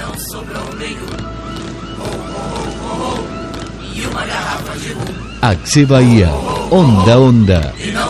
não sobrou nenhum. E uma garrafa de rum. Axé Bahia, Onda Onda. E não